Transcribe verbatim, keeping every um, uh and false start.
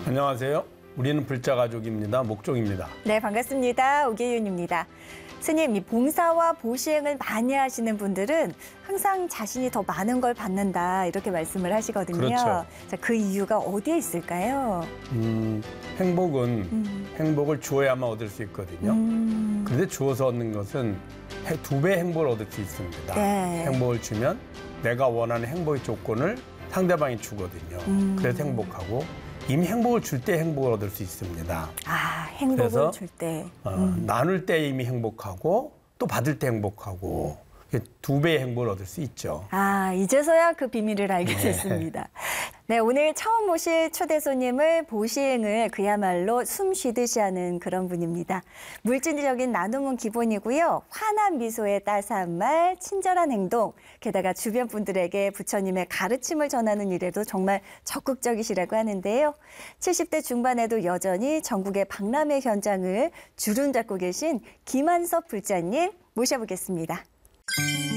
안녕하세요. 우리는 불자 가족입니다. 목종입니다. 네, 반갑습니다. 오계윤입니다. 스님, 이 봉사와 보시행을 많이 하시는 분들은 항상 자신이 더 많은 걸 받는다 이렇게 말씀을 하시거든요. 그렇죠. 자, 그 이유가 어디에 있을까요? 음, 행복은 음. 행복을 주어야만 얻을 수 있거든요. 음. 그런데 주어서 얻는 것은 두 배의 행복을 얻을 수 있습니다. 네. 행복을 주면 내가 원하는 행복의 조건을 상대방이 주거든요. 음. 그래서 행복하고 이미 행복을 줄 때 행복을 얻을 수 있습니다. 아, 행복을 그래서, 줄 때. 어, 음. 나눌 때 이미 행복하고 또 받을 때 행복하고 두 배의 행복을 얻을 수 있죠. 아, 이제서야 그 비밀을 알게 네. 됐습니다. 네, 오늘 처음 모실 초대 손님을 보시행을 그야말로 숨 쉬듯이 하는 그런 분입니다. 물질적인 나눔은 기본이고요. 환한 미소의 따스한 말, 친절한 행동, 게다가 주변 분들에게 부처님의 가르침을 전하는 일에도 정말 적극적이시라고 하는데요. 칠십 대 중반에도 여전히 전국의 박람회 현장을 주름 잡고 계신 김한섭 불자님 모셔보겠습니다.